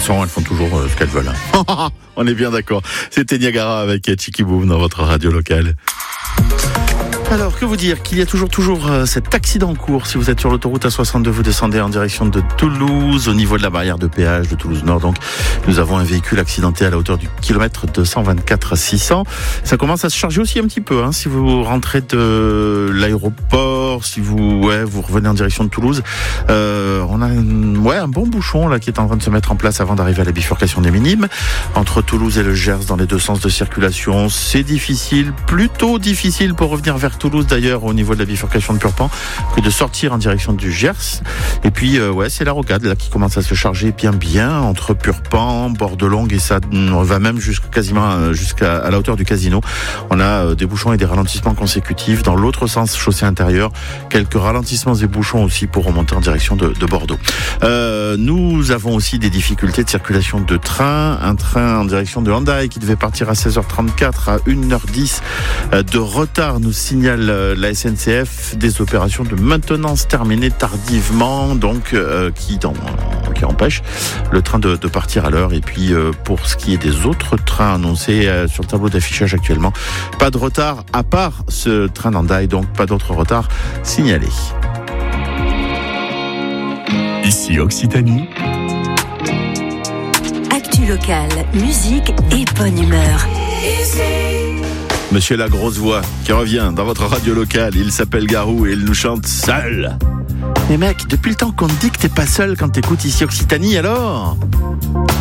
façon, elles font toujours ce qu'elles veulent. On est bien d'accord. C'était Niagara avec Chicky Boom dans votre radio locale. Alors, que vous dire qu'il y a toujours cet accident en cours. Si vous êtes sur l'autoroute A62, vous descendez en direction de Toulouse, au niveau de la barrière de péage de Toulouse-Nord. Donc, nous avons un véhicule accidenté à la hauteur du kilomètre 224 600. Ça commence à se charger aussi un petit peu, si vous rentrez de l'aéroport, si vous revenez en direction de Toulouse. On a un bon bouchon là qui est en train de se mettre en place avant d'arriver à la bifurcation des Minimes. Entre Toulouse et le Gers, dans les deux sens de circulation, c'est difficile, plutôt difficile pour revenir vers Toulouse d'ailleurs au niveau de la bifurcation de Purpan que de sortir en direction du Gers. Et puis c'est la rocade là qui commence à se charger bien entre Purpan, Bordelongue, et ça va même jusqu'à la hauteur du Casino. On a des bouchons et des ralentissements consécutifs dans l'autre sens, chaussée intérieure, quelques ralentissements et bouchons aussi pour remonter en direction de Bordeaux. Nous avons aussi des difficultés de circulation de train, un train en direction de Hendaye qui devait partir à 16h34 à 1h10 de retard, nous signale la SNCF, des opérations de maintenance terminées tardivement, donc qui empêchent le train de partir à l'heure. Et puis pour ce qui est des autres trains annoncés sur le tableau d'affichage actuellement, pas de retard à part ce train d'Hendaye, donc pas d'autres retards signalés. Ici Occitanie. Actu locale, musique et bonne humeur. Monsieur la grosse voix qui revient dans votre radio locale, il s'appelle Garou et il nous chante Seul. Mais mec, depuis le temps qu'on te dit que t'es pas seul quand t'écoutes Ici Occitanie, alors